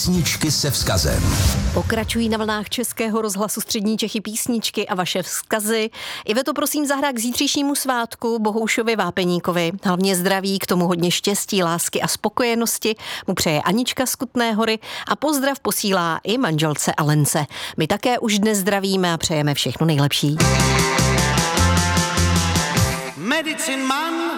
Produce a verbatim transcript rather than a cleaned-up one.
Písničky se vzkazem. Pokračují na vlnách Českého rozhlasu Střední Čechy písničky a vaše vzkazy. Iveto, prosím, zahrá k zítřejšímu svátku Bohoušovi Vápeníkovi. Hlavně zdraví, k tomu hodně štěstí, lásky a spokojenosti mu přeje Anička z Kutné Hory a pozdrav posílá i manželce Alence. My také už dnes zdravíme a přejeme všechno nejlepší. Medicine Man